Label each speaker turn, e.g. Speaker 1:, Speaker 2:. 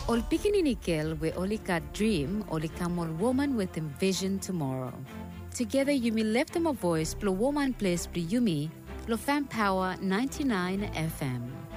Speaker 1: Ol pikininikel we olika dream olikamol woman with envision tomorrow. Together Yumi left them a voice plo woman place pli Yumi lo fan power 99 FM.